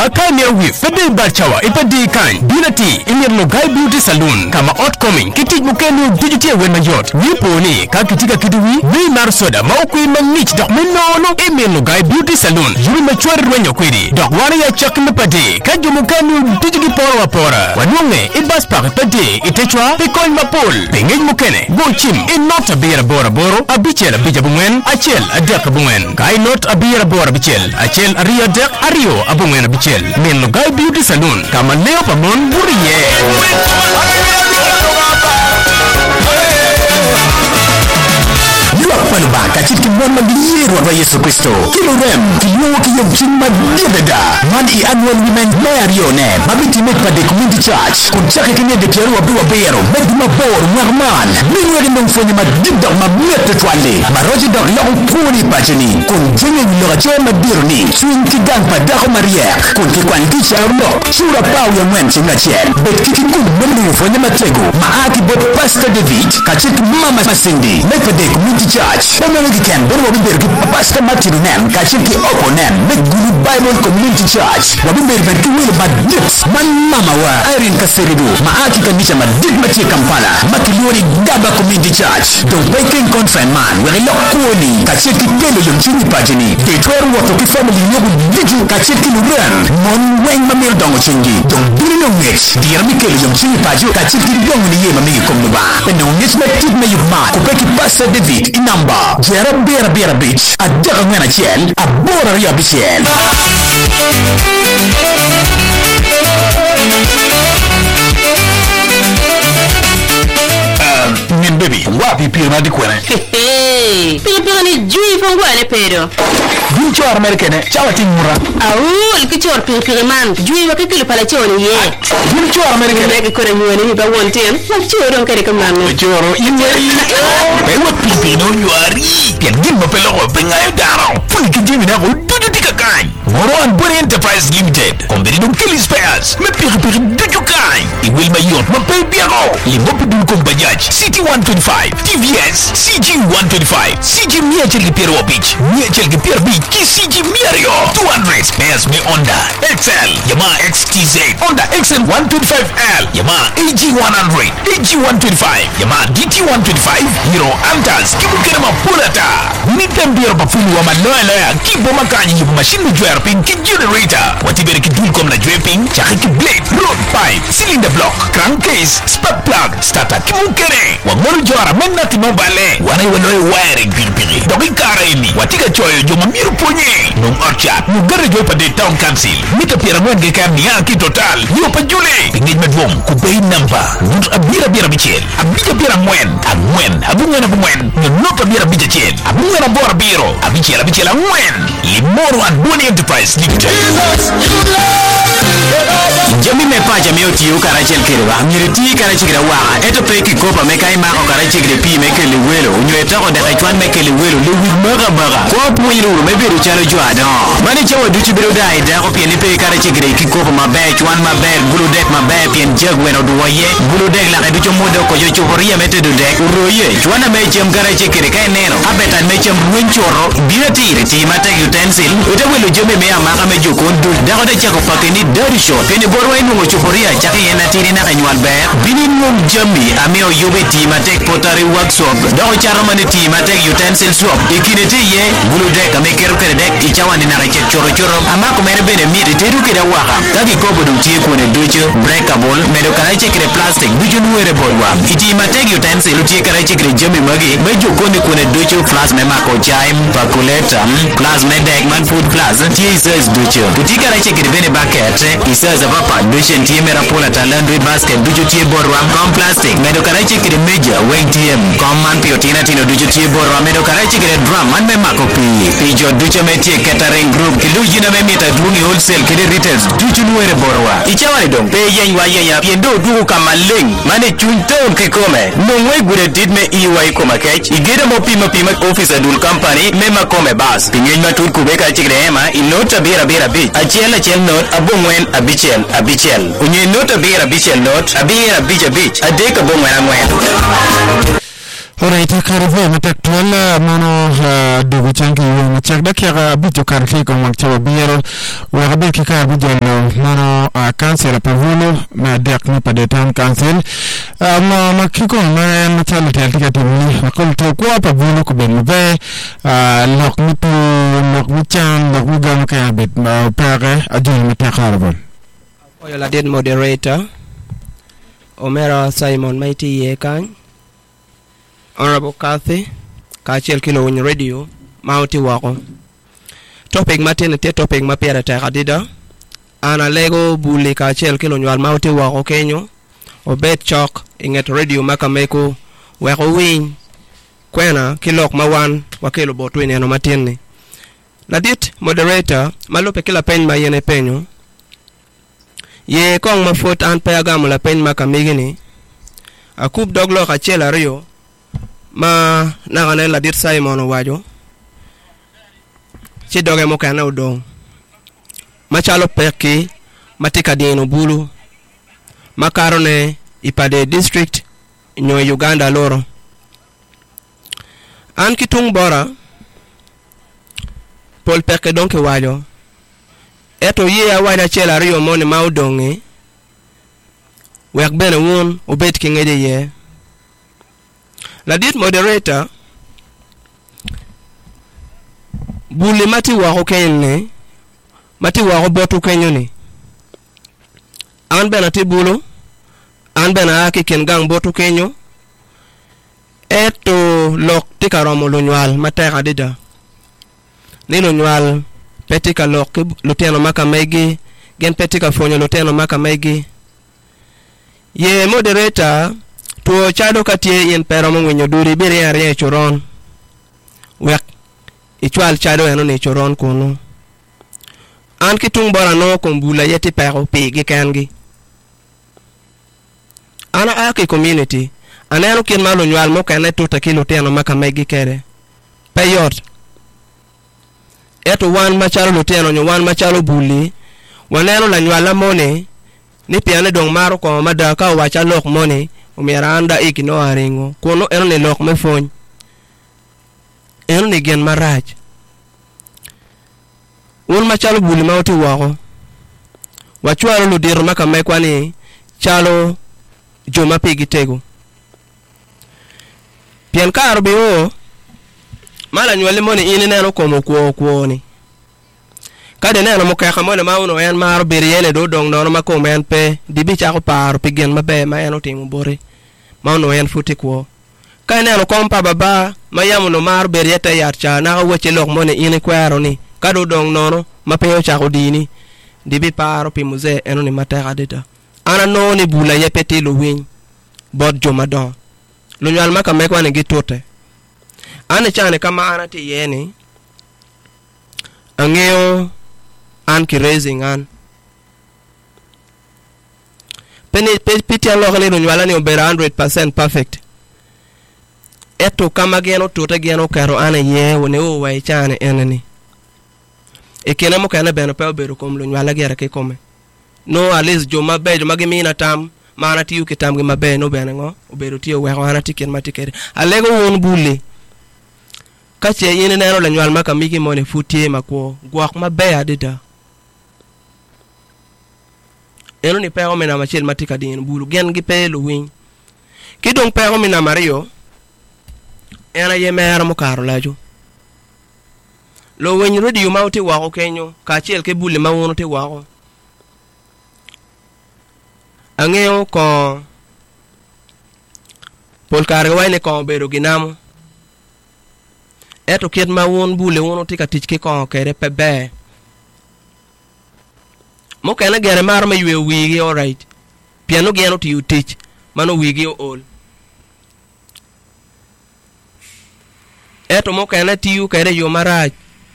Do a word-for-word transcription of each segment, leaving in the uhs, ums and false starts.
baka ne wi fede barchawa ipadi kan dinati inyer no guy beauty salon kama outcoming kiti mukenu digital wen majot wi poni ka kitika kidiwi wi nar soda ma okwi manich dok menono emir no guy beauty salon yuri ma chwar wenyo kwidi dok wana ya chak mipadi ka jumukenu digigi pora pora wanunge ibas pak padi itechwa pikol mapol pengej mukene gochim in not a beer bora boro abichel abijabungen achel adak abungen kai not a beer bora bichel achel aria dek ario abungen bichel men no guy beauty salon kama leo pamon buriye Luakpan baka chiki mwana liyeru wa Yesu Kristo Kilo rem, kilo kiyo mchima debeda Madi annual women mayarione Mabiti mekpade community church Kunchake kinye dekleru wa biwa bero Medi mabor, mwagman Minu yagi mfone madibda mamete twale Maroji dok laku puni pachini Kunjenye wiloga choe madiruni Chuin kigang padako mariek Kun kikwan kicha urlo Chura pao ya mwen chinga chen Bet kiki kun mwenye mfone matego Maaki bot Pastor David Kachiki mama masindi Mekpade community church Pamela Giken Boro Wabimbergi Pastor Matthew Nem Kachiki Oko Nem Mekgulu Bible Community Church Wabimbergi Ventuwele Madips Man Mama wa Irene Kaseridu Maaki Kanisha Madip Machi Kampala Makiliori Gaba Community Church The Waking Conference Man Wele Kuoni Kachiki Kele Yomchini Pajini Detroit Watoki Family Yogu Diju Kachiki Luren Mon Weng Mamil Dongo Chingi Don Bilino Mix Diermi Kele Yomchini Paju Kachiki Yongu Niye Mami Komnuba Peno Nits Metit Meyuma Kupeki Pastor David Inamba Jera Bera Bera Beach Adaka Ngana Chel Abora Ria Bichel Nyen baby wapi pira na dikwene Hehe pira pira ni jui fongwane pero Vincho Amerikane chawa timura Au likichor pira pira man jui wakikili pala choni ye Vincho Amerikane Lagi kore nyuani ni ba wonten Choro kare kamano Choro inweri Bewa pipino nyuari Pian gimbo peloko pengayo daro Puni kijimi na kududu tika kai Moro and Bonnie Enterprise Limited Komberi dum kili spares Me pira pira dudu kai Iwil mayot ma pay biaro Limbopi dum kumbajaj City one twenty-five T V S C G one twenty-five C G Mia Chelgi Piero Beach Mia Chelgi Piero Beach Ki C G Miario two hundred spares me Honda X L Yamaha X T Z Honda X L one twenty-five L Yamaha A G one hundred A G one twenty-five Yamaha D T one twenty-five Hero Antas Kibu Kerema Pulata Nitem Piero Pafulu wa maloya loya Kibo makanyi hibu machine jwerping Ki generator Watibere ki dulkom na jwerping Chaki ki blade Road pipe Cylinder block Crankcase Spark plug Starter Kibu kere Wangoro jora menna timobale Wana iwanoe wiring pilipili Doki kara ini Watika choyo joma miru ponye Nung orcha Nugare jopa de town council Mita pira mwenge karni yaki total Yopa jule Pingej medvom Kubei namba Nut abira bira bichel Abija bira mwen Amwen Abunga na bumwen Nunota bira bija chel Abunga na bora biro Abichel abichel amwen Limoro and Bonnie Enterprise Limited Jami mepa jami oti yu karachel kirwa Miriti karachikira waa Eto peki kopa meka ima o karachikira pi meke liwelo Unyo etako deka chwan meke liwelo Liwi maga maga Kwa puwa yiruru mebiru chalo jua don Mani chawa duchi biru da ida Ko pien ipe karachikira iki kopa mabe Chwan mabe Gulu dek mabe Pien jag weno duwaye Gulu dek laka ducho mudo Ko jo chuporia mete du dek Uroye Chwana mechem karachikira Kaya neno Abetan mechem winchoro Bina tiri Tima tek utensil Uta wilo jome mea maka mejo kondul Dako de chako pakeni Dirty shot Pene borwa inu ngo chuporia Chaki yena tiri na kanyual ber Bini ngum jami Ameo yube Tima tek pottery workshop Dako charo mani Tima tek utensil swap Ikinete ye Gulu dek Ame keru kere dek Ichawa ni naka chek choro choro Ama kumere bene mire Teru kere waka Kaki kobo du tie kune ducho Breakable Medo karache kere plastic Ducho nuere borwa Itima tek utensil Utie karache kere jami magi Mejo kone kune ducho Flas me mako chaim Pakuleta Flas me dek man food flas Tie isaz ducho Utie karache kere bene bucket Isaz papa ducho Tie mera pola talandri basket Ducho tie borwa Kom plastic Medo karache kere meja Weng tie Kom man piotina tino ducho tie borwa Medo karache kere drum Man me mako pi Pijo ducho me tie catering group Kilu jina me mita Dungi wholesale Kede retails Ducho nuere borwa Ichawani dong Pe yen wa yen ya Piendo dugu kama ling Mane chunton kikome Nungwe gure dit me iwa ikoma kech Igeda mo pima pima office adul company Mema kome bas Pingej matud kubeka chikre ema Inota bira bira bich Achiel achiel not Abungwen abichel abichel Unye nota bira bichel not Abira bicha bich Adek abungwen amwen Alright, karibu mataktuala mono dugu chanki yu machak daki yaga bijo karfi kwa makchawa biyero Wakabe kika bijo mano a council pa vulu ma dek ni pa de town council ma ma kiko ma ma tali tel tika tumi akol to kwa pa vulu ko ben be lok ni pu lok ni chan lok ni gam ka bit ma pare ajun mi ta kharbon oyo la dead moderator Omera Simon Mighty Yekan Honorable Kathy Kachel Kilo Win Radio Mauti Wako Topic Martin te topic mapiera ta kadida ana lego buli Kachel Kilo Nwal Mauti Wako Kenyo Obet Chok inget radio makameko wako win kwena kilok mawan wakelo botwini ano matini Ladit moderator malupe kila pen ma yene penyo ye kong mafut an payagam la pen makamigini akub doglo kachela rio ma nagane Ladit Simon wajo chi doge mo kana udong machalo peki matika dino bulu makarone ipade district nyo Uganda loro an kitung bora pol peke donke wajo eto ye awada chela rio mone maudongi wek bene won obet kingede ye Ladit moderator buli mati wako kenne mati wako botu kenyo ni an bena ti bulu an bena aki ken gang botu kenyo eto lok tika romo lunywal mateka dida ni lunywal petika lok luteno maka megi gen petika fonyo luteno maka megi ye moderator tuo chado katie yen pero mwenyo duri biri ya rie churon wek ichwal chado eno ni churon kuno an kitung bora no kumbula yeti pero pigi kengi ana aki community aneno kin malo nywal mo kane tuta kilo teno maka megi kere payot eto wan machalo luteno nyo wan machalo buli waneno la nywala mone ni piane dong maro ko madaka wacha lok mone umiranda ikino aringo kono eno ne lok me fony eno ne gen maraj un machalo buli mauti wako wachwalo ludiro maka mekwani chalo joma pigi tego pien karo biyo mala nywale mone ine neno komo kuo kuo ni kade neno mokeka mone mauno en maro biriene do dong nono mako men pe dibi chako paro pigen mabe ma eno tingu bore mauno en futi kuo kade neno kompa baba mayamu no maro biriete yarcha na weche lok mone ine kwaro ni kado dong nono mapeo chako dini dibi paro pi muze eno ni mateka dita ana no ni bula yepeti lo win bod joma don lo nywal maka mekwa ni gitote ane chane kama ana ti yeni angeo an ki raising an peni pitia lokale lo nywala ni obera one hundred percent perfect eto kama geno tota geno karo ane ye wone o wai chane eneni ekena mo kana beno pe obero kom lo nywala gera ke kome no alis joma be joma gimina tam mana tiyu kitam gi mabe no benengo obero tiyo we wana tiken matikere alego won buli kache yene nero la nywal maka migi mone futie makwo gwak mabe adida eno ni pero mena machel matika din bulu gen gi pe lo win kidong pero mena mario ena yemera mo karo laju lo wen radio mauti wako kenyo kachel ke buli mawono te wako angeo ko pol karga wayne ko bero ginamo eto kiet ma won bule wono tika tich ke ko kere pebe mo kana gere mar ma ywe wigi all right piano geno ti you teach mano wigi all eto mo kana ti you kere yo maraj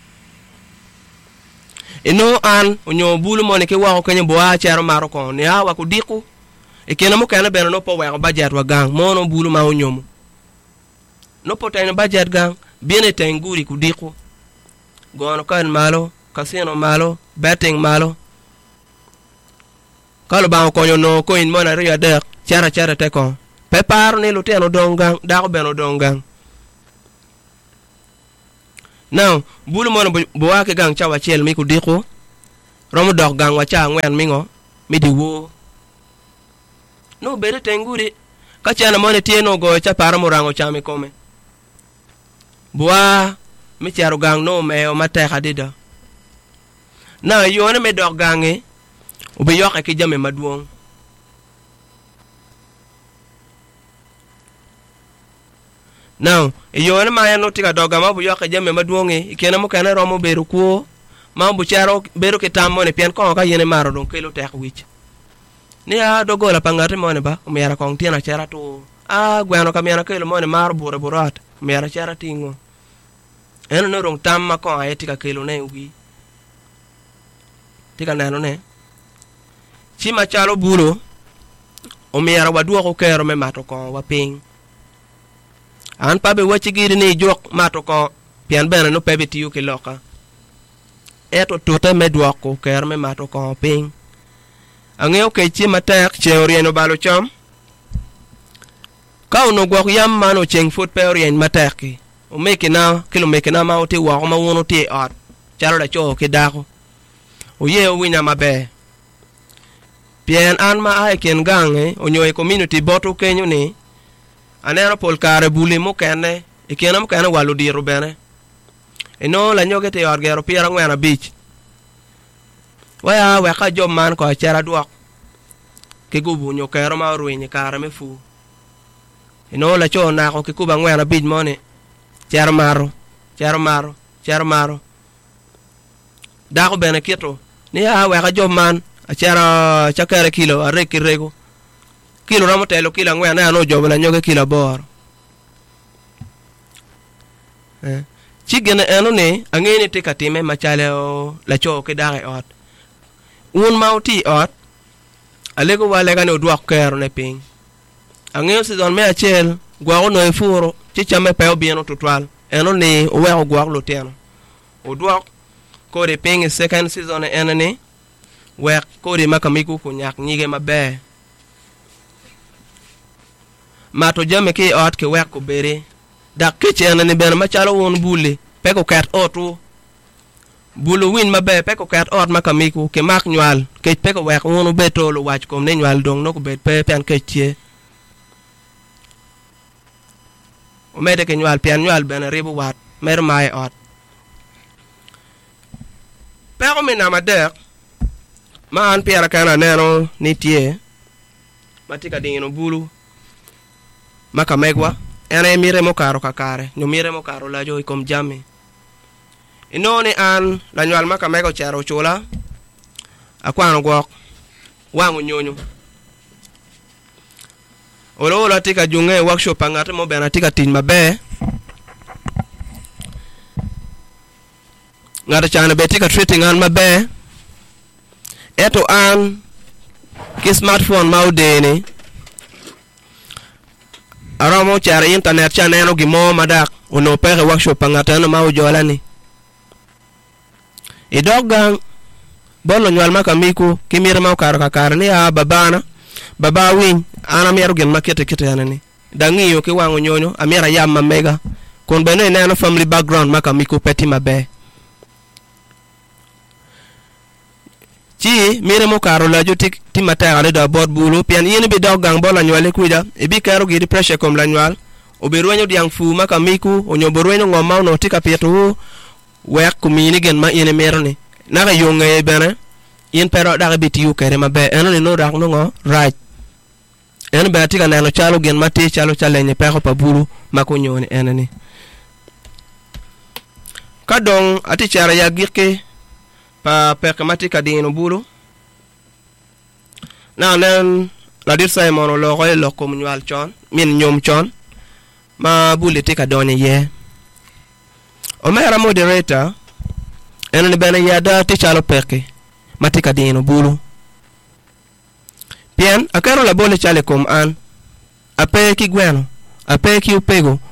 eno an onyo bulu mone ke wa ko kenyo bo a charo maro ko ne awa ko diku e kena mo kana beno no po wa budget wa gang mono bulu ma onyomo no po tane budget gang biene tanguri ku diku gono kan malo casino malo betting malo kalo ba ko no ko in mona ria de chara chara te ko pepar ne lo teno dongang da ko beno dongang now bulu mona bo wa ke gang chawa chel mi ku diku romo dok gang wacha ngwen mingo midi wo no bere tenguri ka chana mone tieno go cha para morango chami kome bua mi charo gang no me o mate hadida na yone me dok gange ubi yoke ki jame maduong now yone ma ya no tika doga ma bu yoke jame maduonge ikena mo kana romo beru ko ma bu charo beru ke tamone pien ko ka yene maro don kelo tek wich ni a dogo la pangate mone ba mi ara kong tiena chara to a gwano ka mi ara kelo mone maro bure burat mi ara chara tingo eno no rong tam ma ko ay tika kelo ne wi tika nano ne chi ma chalo bulo o mi ara wadu ko kero me mato ko wa ping an pabe wachi giri ni jok mato ko pian bena no pebe tiyu ke loka eto tota me duoko ker me mato ko ping angeo ke chi matek che orieno balo cham ka uno gwok yam mano cheng foot pe orien matek o meke na kilo meke na ma oti wa ma wono ti at charo la cho ke dako o ye o winya mabe pien an ma ai ken gange o nyoy community boto kenyo ni anero pol kare buli mo kene e kenam kene walu diru bene e no la nyoge te orgero pira ngwana beach waya we ka job man ko chera duok ke gubu nyo kero ma ruini kare me fu e no la cho na ko ke kuba ngwana beach mone chero maro chero maro chero maro da ko bene kito ni ya we ka job man a chera chakere kilo a reki rego kilo ramo telo kilo ngwe na no job la nyoge kilo bor eh chigene eno ne angeni te katime machale o la cho ke dare ot un mauti ot alego wale gane odwa kero ne ping angeo se don me achel gwa no e furo chicha me pe obieno tutwal eno ne o we gwa lo teno odwa ko de ping second season eno ne we ko de makamiku ko nyak nyige mabe mato jame ke ot ke wek ko bere dak ke chena ni ben machalo won bule pe ko kat otu bulu win mabe pe ko kat ot makamiku ke mak nywal ke pe ko wek won beto lo wach kom ne nywal dong no ko bet pe pen ke tie o mede ke nywal pen nywal ben ribu wat mer mai ot pe ko mi na mader man piera kana neno ni tie matika dingino bulu maka megwa ene mire mo karo kakare nyo mire mo karo la jo ikom jami inoni an la nywal maka mego charo chula akwano gwok wangu nyonyo olo olo tika junge workshop angate mo bena tika tin mabe ngata chana be tika treating an mabe eto an ki smartphone maudene aramo chara internet cha neno gimo madak uno pere workshop ngata no mau jolani idogang bolo nywal maka miku kimire mau karo kakar ni a babana baba win ana miero gen makete kete yanani dangiyo ke wango nyonyo amira yamma mega kon beno neno family background maka miku peti mabe chi mire mo karo la jo tik timata ale da bot bulu pian yene be dogang bola nywale kuja e bi karo gi pressure kom la nywal o be ruenyo diang fu maka miku o nyobo ruenyo ngoma no tika petu wek kumini gen ma yene merni na ga yonga e bene yen pero da be tiu kere mabe eno no dak no ngo right en be tika na no chalo gen mate chalo challenge pe ko pa bulu mako nyone enani kadong ati chara ya girke pa perkamatika dino bulu na nen la dir say mono lo koy lo ko munwal chon min nyom chon ma bule tika doni ye o mera moderator en ne bena yada ti chalo perke matika dino bulu bien akaro la bole chale kom an ape ki gweno ape ki upego